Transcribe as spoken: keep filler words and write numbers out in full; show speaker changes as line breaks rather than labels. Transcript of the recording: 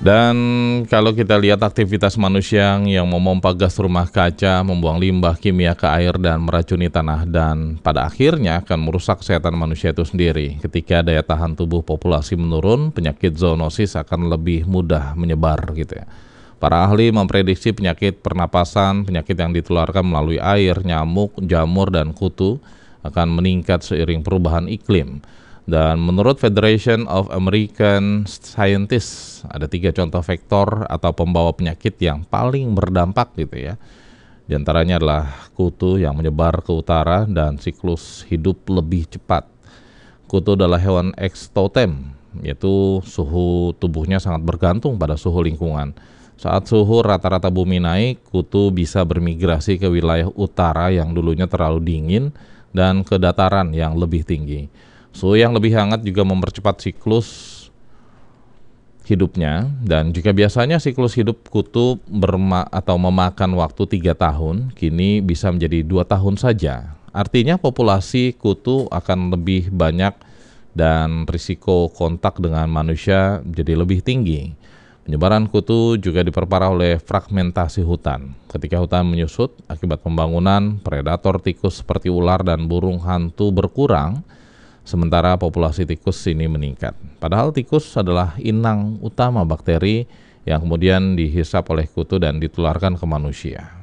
Dan kalau kita lihat aktivitas manusia yang memompa gas rumah kaca, membuang limbah kimia ke air dan meracuni tanah, dan pada akhirnya akan merusak kesehatan manusia itu sendiri. Ketika daya tahan tubuh populasi menurun, penyakit zoonosis akan lebih mudah menyebar gitu ya. Para ahli memprediksi penyakit pernapasan, penyakit yang ditularkan melalui air, nyamuk, jamur, dan kutu akan meningkat seiring perubahan iklim. Dan menurut Federation of American Scientists, ada tiga contoh vektor atau pembawa penyakit yang paling berdampak gitu ya. Di antaranya adalah kutu yang menyebar ke utara dan siklus hidup lebih cepat. Kutu adalah hewan ekstotem, yaitu suhu tubuhnya sangat bergantung pada suhu lingkungan. Saat suhu rata-rata bumi naik, kutu bisa bermigrasi ke wilayah utara yang dulunya terlalu dingin dan ke dataran yang lebih tinggi. Suhu yang lebih hangat juga mempercepat siklus hidupnya, dan jika biasanya siklus hidup kutu berma atau memakan waktu tiga tahun, kini bisa menjadi dua tahun saja. Artinya populasi kutu akan lebih banyak dan risiko kontak dengan manusia jadi lebih tinggi. Penyebaran kutu juga diperparah oleh fragmentasi hutan. Ketika hutan menyusut akibat pembangunan, predator tikus seperti ular dan burung hantu berkurang, sementara populasi tikus ini meningkat. Padahal tikus adalah inang utama bakteri yang kemudian dihisap oleh kutu dan ditularkan ke manusia.